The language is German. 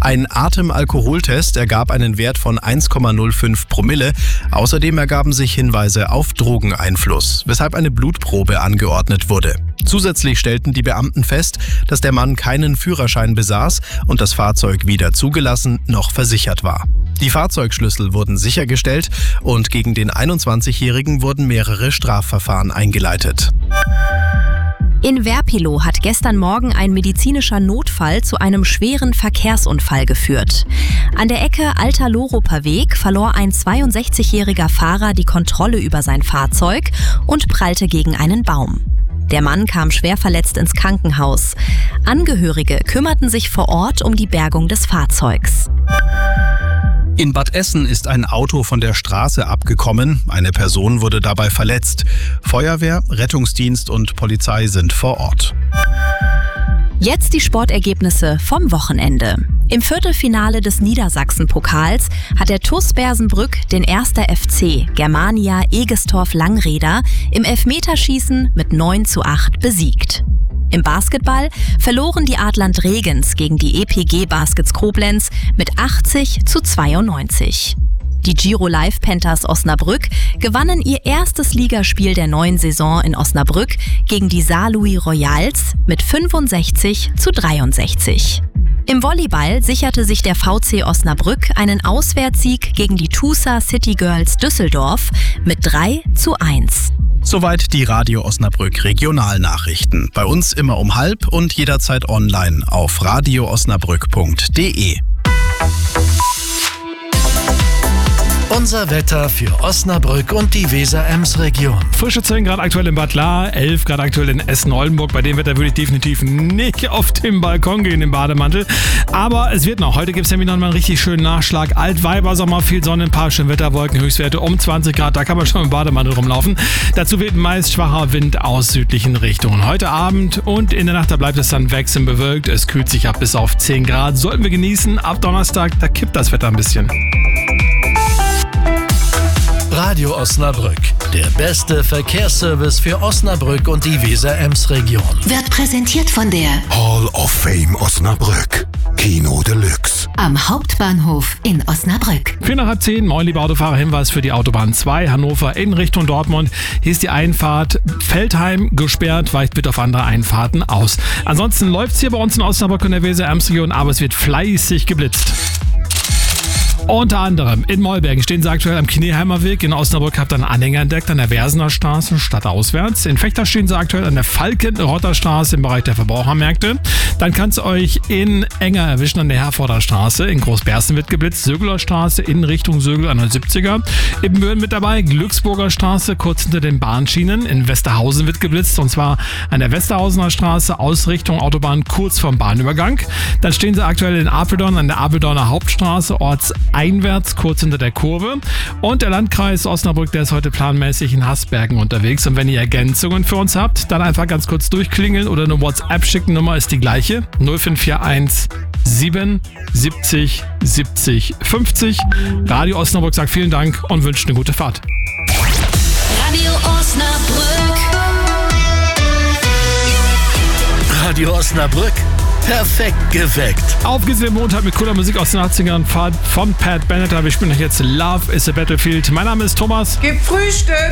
Ein Atemalkoholtest ergab einen Wert von 1,05 Promille. Außerdem ergaben sich Hinweise auf Drogeneinfluss, weshalb eine Blutprobe angeordnet wurde. Zusätzlich stellten die Beamten fest, dass der Mann keinen Führerschein besaß und das Fahrzeug weder zugelassen noch versichert war. Die Fahrzeugschlüssel wurden sichergestellt und gegen den 21-Jährigen wurden mehrere Strafverfahren eingeleitet. In Werpilow hat gestern Morgen ein medizinischer Notfall zu einem schweren Verkehrsunfall geführt. An der Ecke Alter Loroper Weg verlor ein 62-jähriger Fahrer die Kontrolle über sein Fahrzeug und prallte gegen einen Baum. Der Mann kam schwer verletzt ins Krankenhaus. Angehörige kümmerten sich vor Ort um die Bergung des Fahrzeugs. In Bad Essen ist ein Auto von der Straße abgekommen. Eine Person wurde dabei verletzt. Feuerwehr, Rettungsdienst und Polizei sind vor Ort. Jetzt die Sportergebnisse vom Wochenende. Im Viertelfinale des Niedersachsen-Pokals hat der TuS Bersenbrück den 1. FC Germania Egestorf-Langreder im Elfmeterschießen mit 9:8 besiegt. Im Basketball verloren die Adland Regens gegen die EPG Baskets Koblenz mit 80:92. Die Giro Live Panthers Osnabrück gewannen ihr erstes Ligaspiel der neuen Saison in Osnabrück gegen die Saarlouis Royals mit 65:63. Im Volleyball sicherte sich der VC Osnabrück einen Auswärtssieg gegen die Tusa City Girls Düsseldorf mit 3:1. Soweit die Radio Osnabrück Regionalnachrichten. Bei uns immer um 12:30 und jederzeit online auf radioosnabrück.de. Unser Wetter für Osnabrück und die Weser-Ems-Region. Frische 10 Grad aktuell in Bad Lahr, 11 Grad aktuell in Essen-Oldenburg. Bei dem Wetter würde ich definitiv nicht auf den Balkon gehen, im Bademantel. Aber es wird noch. Heute gibt es nämlich noch mal einen richtig schönen Nachschlag. Altweibersommer, viel Sonne, ein paar schöne Wetterwolken, Höchstwerte um 20 Grad. Da kann man schon im Bademantel rumlaufen. Dazu weht meist schwacher Wind aus südlichen Richtungen. Heute Abend und in der Nacht, da bleibt es dann wechselnd bewölkt. Es kühlt sich ab bis auf 10 Grad. Sollten wir genießen. Ab Donnerstag, da kippt das Wetter ein bisschen. Radio Osnabrück, der beste Verkehrsservice für Osnabrück und die Weser-Ems-Region. Wird präsentiert von der Hall of Fame Osnabrück, Kino Deluxe. am Hauptbahnhof in Osnabrück. 9:10, moin liebe Autofahrer, Hinweis für die Autobahn 2 Hannover in Richtung Dortmund. Hier ist die Einfahrt Feldheim gesperrt, weicht bitte auf andere Einfahrten aus. Ansonsten läuft es hier bei uns in Osnabrück und der Weser-Ems-Region, aber es wird fleißig geblitzt. Unter anderem in Mollbergen stehen sie aktuell am Knieheimer Weg. In Osnabrück habt ihr einen Anhänger entdeckt an der Versener Straße stadtauswärts. In Vechta stehen sie aktuell an der Falken-Rotter Straße im Bereich der Verbrauchermärkte. Dann kann es euch in Enger erwischen an der Herforder Straße. In Großbersten wird geblitzt. Sögeler Straße in Richtung Sögel an der 70er. Ibbenbüren mit dabei. Glücksburger Straße kurz hinter den Bahnschienen. In Westerhausen wird geblitzt und zwar an der Westerhausener Straße aus Richtung Autobahn kurz vorm Bahnübergang. Dann stehen sie aktuell in Apeldoorn an der Apeldoorner Hauptstraße ortseinwärts kurz hinter der Kurve. Und der Landkreis Osnabrück, der ist heute planmäßig in Hasbergen unterwegs. Und wenn ihr Ergänzungen für uns habt, dann einfach ganz kurz durchklingeln oder eine WhatsApp schicken. Nummer ist die gleiche. 0541 77 70 50. Radio Osnabrück sagt vielen Dank und wünscht eine gute Fahrt. Radio Osnabrück. Radio Osnabrück. Perfekt geweckt. Auf geht's den Montag mit cooler Musik aus den 80ern von Pat Benatar. Wir spielen euch jetzt Love is a Battlefield. Mein Name ist Thomas. Gib Frühstück!